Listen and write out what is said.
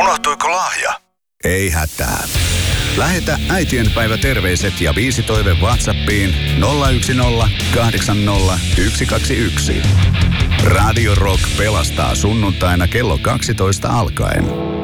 Unohtuiko lahja? Ei hätää. Lähetä äitienpäivä terveiset ja 5 toive WhatsAppiin 010 80 121. Radio Rock pelastaa sunnuntaina kello 12 alkaen.